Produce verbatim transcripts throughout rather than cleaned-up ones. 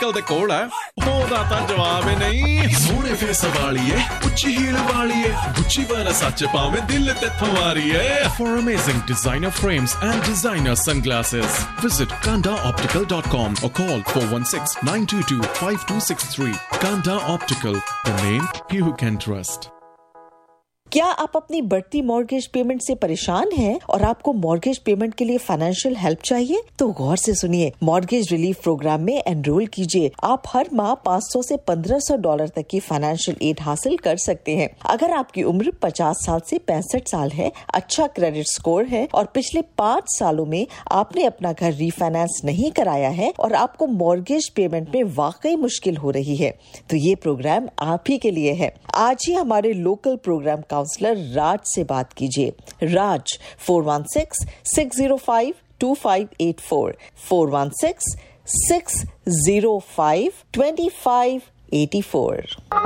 ਨਿਕਲਦੇ ਕੋਲ ਹੈ ਉਹਦਾ ਤਾਂ ਜਵਾਬ ਹੀ ਨਹੀਂ ਸੋਹਣੇ ਫੇਸ ਵਾਲੀਏ ਉੱਚੀ ਹੀਲ ਵਾਲੀਏ ਗੁੱਚੀ ਵਾਲਾ ਸੱਚ ਪਾਵੇਂ ਦਿਲ ਤੇ ਥਵਾਰੀਏ For amazing designer frames and designer sunglasses, visit kanda optical dot com or call four one six, nine two two, five two six three. Kanda Optical, the name you can trust. क्या आप अपनी बढ़ती mortgage payment से परेशान हैं और आपको mortgage payment के लिए फाइनेंशियल हेल्प चाहिए? तो गौर से सुनिए, मॉर्गेज रिलीफ प्रोग्राम में एनरोल कीजिए। आप हर माह पाँच सौ से पंद्रह सौ डॉलर तक की फाइनेंशियल एड हासिल कर सकते हैं। अगर आपकी उम्र पचास साल से पैंसठ साल है, अच्छा क्रेडिट स्कोर है और पिछले पाँच सालों में आपने अपना घर रीफाइनेंस नहीं कराया है और आपको मॉर्गेज पेमेंट में वाकई मुश्किल हो रही है, तो ये प्रोग्राम आप ही के लिए है। आज ही हमारे लोकल प्रोग्राम काउंसलर राज से बात कीजिए। राज four one six, six zero five, to five eight four, four one six, six zero five, to five eight four.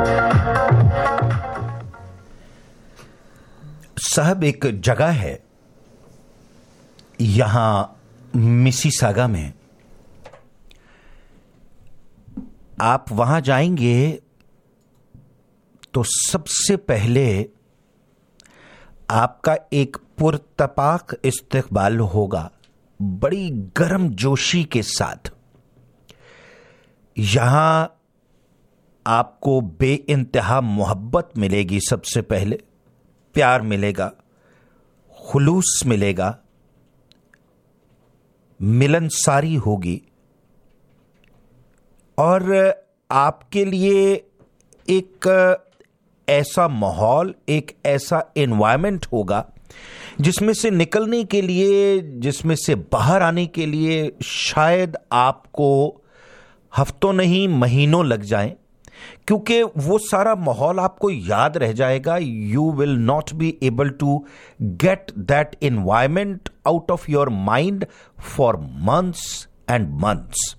साहब, एक जगह है यहां मिसिसागा में, आप वहां जाएंगे तो सबसे पहले आपका एक पुरतपाक इस्तकबाल होगा, बड़ी गर्म जोशी के साथ। यहां आपको बेइंतहा मोहब्बत मिलेगी, सबसे पहले प्यार मिलेगा, खुलूस मिलेगा, मिलनसारी होगी और आपके लिए एक ऐसा माहौल, एक ऐसा एनवायरनमेंट होगा जिसमें से निकलने के लिए, जिसमें से बाहर आने के लिए शायद आपको हफ्तों नहीं महीनों लग जाएं, क्योंकि वो सारा माहौल आपको याद रह जाएगा। You will not be able to get that environment out of your mind for months and months.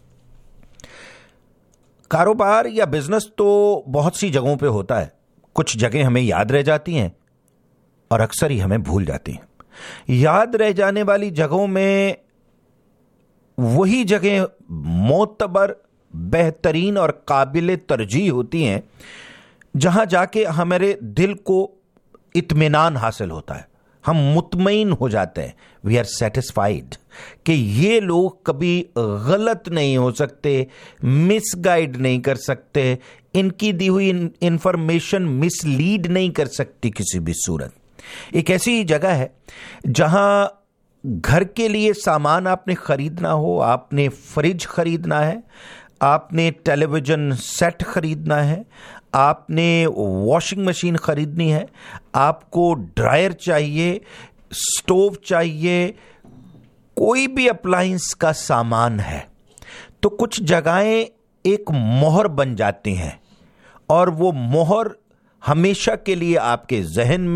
कारोबार या बिजनेस तो बहुत सी जगहों पे होता है, कुछ जगह हमें याद रह जाती हैं और अक्सर ही हमें भूल जाती हैं। याद रह जाने वाली जगहों में वही जगह मोतबर, बेहतरीन और काबिल तरजीह होती हैं जहां जाके हमारे दिल को इत्मीनान हासिल होता है, हम मुतमईन हो जाते हैं। वी आर सेटिस्फाइड कि ये लोग कभी गलत नहीं हो सकते, मिसगाइड नहीं कर सकते, इनकी दी हुई इंफॉर्मेशन मिसलीड नहीं कर सकती किसी भी सूरत। एक ऐसी जगह है जहां घर के लिए सामान आपने खरीदना हो, आपने फ्रिज खरीदना है, आपने टेलीविजन सेट खरीदना है, आपने वॉशिंग मशीन खरीदनी है, आपको ड्रायर चाहिए, स्टोव चाहिए, कोई भी अप्लायंस का सामान है, तो कुछ जगहें एक मोहर बन जाती हैं और वो मोहर हमेशा के लिए आपके जहन में